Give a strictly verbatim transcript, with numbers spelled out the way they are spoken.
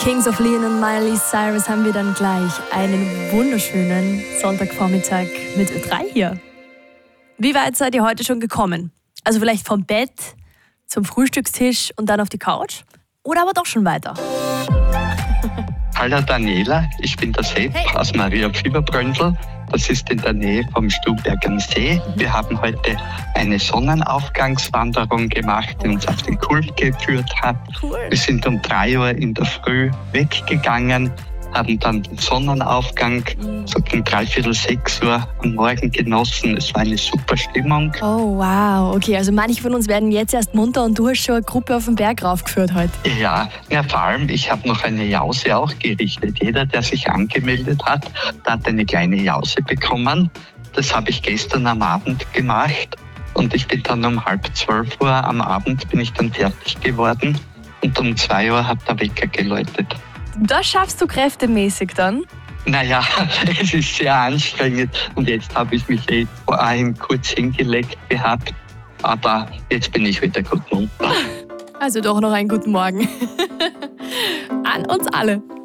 Kings of Leon und Miley Cyrus haben wir dann gleich einen wunderschönen Sonntagvormittag mit drei hier. Wie weit seid ihr heute schon gekommen? Also vielleicht vom Bett zum Frühstückstisch und dann auf die Couch? Oder aber doch schon weiter? Hallo Daniela, ich bin der Sepp hey. aus Maria Fieberbröndl. Das ist in der Nähe vom Stuhlberg am See. Wir haben heute eine Sonnenaufgangswanderung gemacht, die uns auf den Kult geführt hat. Cool. Wir sind um drei Uhr in der Früh weggegangen, haben dann den Sonnenaufgang so gegen dreiviertel sechs Uhr am Morgen genossen. Es war eine super Stimmung. Oh wow, okay, also manche von uns werden jetzt erst munter und du hast schon eine Gruppe auf den Berg raufgeführt heute. Ja, ja, vor allem, ich habe noch eine Jause auch gerichtet. Jeder, der sich angemeldet hat, der hat eine kleine Jause bekommen. Das habe ich gestern am Abend gemacht und ich bin dann um halb zwölf Uhr am Abend bin ich dann fertig geworden und um zwei Uhr hat der Wecker geläutet. Das schaffst du kräftemäßig dann? Naja, es ist sehr anstrengend und jetzt habe ich mich eh vorhin kurz hingelegt gehabt, aber jetzt bin ich wieder gut munter. Also doch noch einen guten Morgen. An uns alle.